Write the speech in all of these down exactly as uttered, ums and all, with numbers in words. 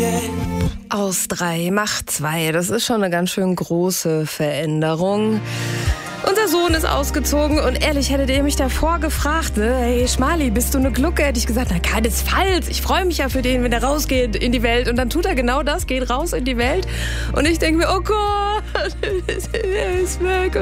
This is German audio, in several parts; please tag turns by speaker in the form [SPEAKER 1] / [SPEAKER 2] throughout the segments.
[SPEAKER 1] Aus drei macht zwei. Das ist schon eine ganz schön große Veränderung. Unser Sohn ist ausgezogen und ehrlich, hättet ihr mich davor gefragt, ne? Hey Schmali, bist du eine Glucke? Hätte ich gesagt, na keinesfalls. Ich freue mich ja für den, wenn er rausgeht in die Welt. Und dann tut er genau das, geht raus in die Welt. Und ich denke mir, oh Gott, er ist weg.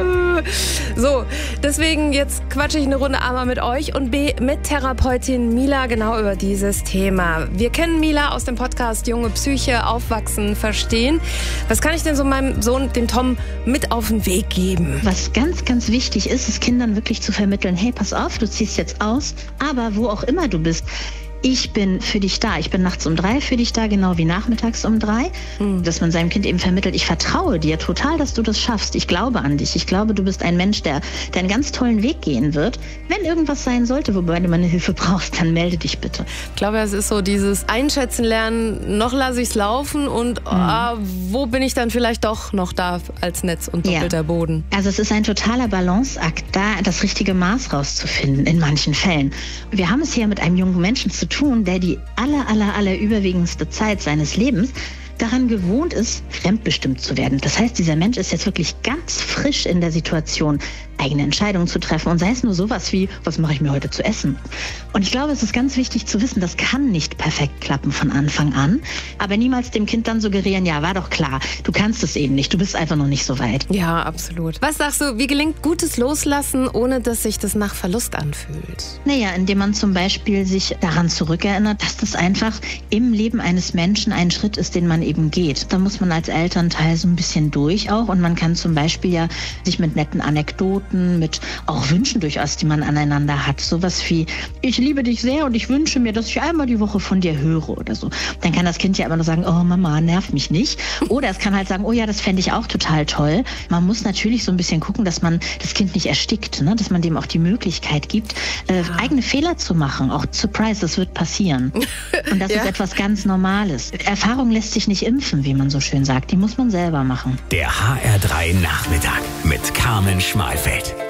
[SPEAKER 1] So, deswegen jetzt quatsche ich eine Runde A mal mit euch und B mit Therapeutin Mila genau über dieses Thema. Wir kennen Mila aus dem Podcast Junge Psyche, Aufwachsen, Verstehen. Was kann ich denn so meinem Sohn, dem Tom, mit auf den Weg geben?
[SPEAKER 2] Was ganz Ganz, ganz wichtig ist es, Kindern wirklich zu vermitteln, hey, pass auf, du ziehst jetzt aus, aber wo auch immer du bist, ich bin für dich da. Ich bin nachts um drei für dich da, genau wie nachmittags um drei. Mhm. Dass man seinem Kind eben vermittelt, ich vertraue dir total, dass du das schaffst. Ich glaube an dich. Ich glaube, du bist ein Mensch, der, der einen ganz tollen Weg gehen wird. Wenn irgendwas sein sollte, wobei du meine Hilfe brauchst, dann melde dich bitte.
[SPEAKER 1] Ich glaube, es ist so dieses Einschätzen lernen, noch lasse ich es laufen und mhm. ah, wo bin ich dann vielleicht doch noch da als Netz und doppelter ja. Boden.
[SPEAKER 2] Also es ist ein totaler Balanceakt, da das richtige Maß rauszufinden in manchen Fällen. Wir haben es hier mit einem jungen Menschen zu tun, der die aller, aller, aller überwiegendste Zeit seines Lebens daran gewohnt ist, fremdbestimmt zu werden. Das heißt, dieser Mensch ist jetzt wirklich ganz frisch in der Situation, eigene Entscheidungen zu treffen und sei es nur sowas wie, was mache ich mir heute zu essen? Und ich glaube, es ist ganz wichtig zu wissen, das kann nicht perfekt klappen von Anfang an, aber niemals dem Kind dann suggerieren, ja, war doch klar, du kannst es eben nicht, du bist einfach noch nicht so weit.
[SPEAKER 1] Ja, absolut. Was sagst du, wie gelingt gutes Loslassen, ohne dass sich das nach Verlust anfühlt?
[SPEAKER 2] Naja, indem man zum Beispiel sich daran zurückerinnert, dass das einfach im Leben eines Menschen ein Schritt ist, den man eben geht. Da muss man als Elternteil so ein bisschen durch auch und man kann zum Beispiel ja sich mit netten Anekdoten, mit auch Wünschen durchaus, die man aneinander hat. Sowas wie, ich liebe dich sehr und ich wünsche mir, dass ich einmal die Woche von dir höre oder so. Dann kann das Kind ja immer nur sagen, oh Mama, nerv mich nicht. Oder es kann halt sagen, oh ja, das fände ich auch total toll. Man muss natürlich so ein bisschen gucken, dass man das Kind nicht erstickt, ne? Dass man dem auch die Möglichkeit gibt, äh, ja. eigene Fehler zu machen. Auch Surprise, das wird passieren. Und das ja. ist etwas ganz Normales. Erfahrung lässt sich nicht impfen, wie man so schön sagt. Die muss man selber machen.
[SPEAKER 3] Der H R drei Nachmittag mit Carmen Schmalfeld.